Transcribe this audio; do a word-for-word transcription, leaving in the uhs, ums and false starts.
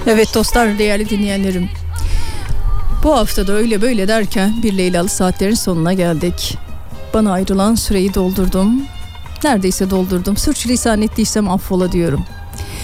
Evet dostlar, değerli dinleyenlerim. Bu hafta da öyle böyle derken bir Leylalı Saatlerin sonuna geldik. Bana ayrılan süreyi doldurdum. Neredeyse doldurdum. Sürçülisan ettiysem affola diyorum.